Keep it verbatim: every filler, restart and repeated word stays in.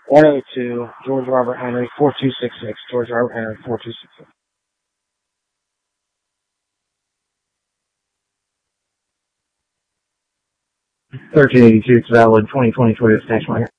one oh two, George Robert Henry, four two six six, George Robert Henry, four two six six. thirteen eighty-two, it's valid, twenty twenty Toyota Station Wagon.